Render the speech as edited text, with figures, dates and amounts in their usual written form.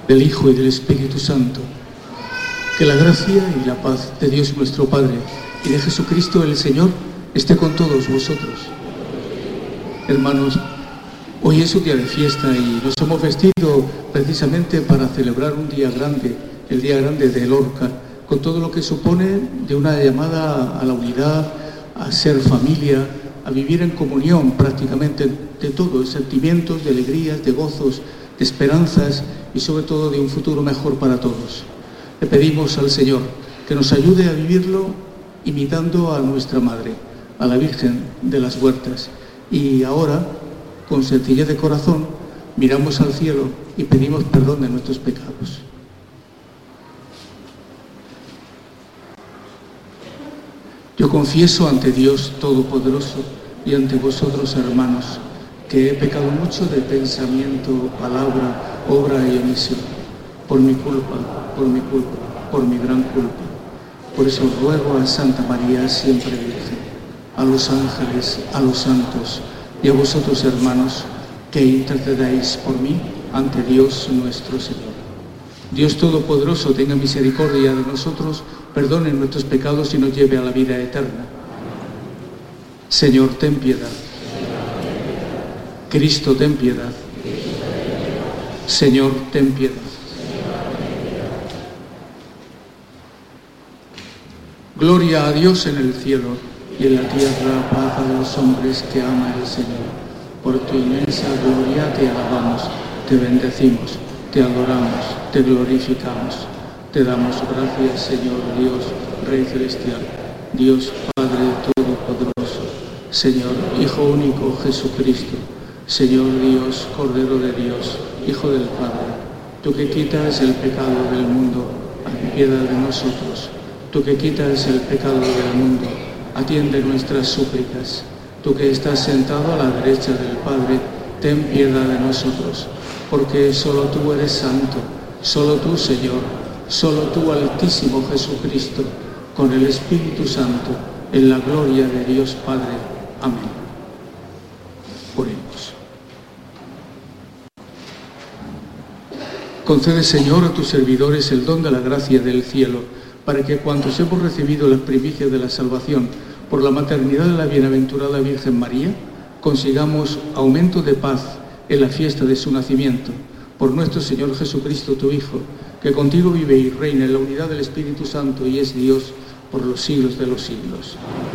del Hijo y del Espíritu Santo. Que la gracia y la paz de Dios nuestro Padre y de Jesucristo el Señor esté con todos vosotros. Hermanos, hoy es un día de fiesta y nos hemos vestido precisamente para celebrar un día grande, el día grande de Lorca, con todo lo que supone de una llamada a la unidad, a ser familia, a vivir en comunión prácticamente de todo, de sentimientos, de alegrías, de gozos, de esperanzas y sobre todo de un futuro mejor para todos. Le pedimos al Señor que nos ayude a vivirlo imitando a nuestra Madre, a la Virgen de las Huertas. Y ahora, con sencillez de corazón, miramos al cielo y pedimos perdón de nuestros pecados. Yo confieso ante Dios Todopoderoso y ante vosotros, hermanos, que he pecado mucho de pensamiento, palabra, obra y omisión, por mi culpa, por mi gran culpa. Por eso ruego a Santa María, siempre Virgen, a los ángeles, a los santos y a vosotros, hermanos, que intercedáis por mí ante Dios nuestro Señor. Dios Todopoderoso tenga misericordia de nosotros, perdone nuestros pecados y nos lleve a la vida eterna. Señor, ten piedad. Cristo, ten piedad. Señor, ten piedad. Gloria a Dios en el cielo y en la tierra paz a los hombres que ama el Señor. Por tu inmensa gloria te alabamos, te bendecimos, te adoramos, te glorificamos. Te damos gracias, Señor Dios, Rey Celestial, Dios Padre Todopoderoso, Señor Hijo único Jesucristo, Señor Dios, Cordero de Dios, Hijo del Padre, tú que quitas el pecado del mundo, ten piedad de nosotros. Tú que quitas el pecado del mundo, atiende nuestras súplicas. Tú que estás sentado a la derecha del Padre, ten piedad de nosotros, porque solo tú eres santo, solo tú, Señor, solo tú, Altísimo Jesucristo, con el Espíritu Santo, en la gloria de Dios Padre. Amén. Oremos. Concede, Señor, a tus servidores el don de la gracia del cielo, para que cuantos hemos recibido las primicias de la salvación por la maternidad de la bienaventurada Virgen María, consigamos aumento de paz en la fiesta de su nacimiento. Por nuestro Señor Jesucristo, tu Hijo, que contigo vive y reina en la unidad del Espíritu Santo y es Dios por los siglos de los siglos.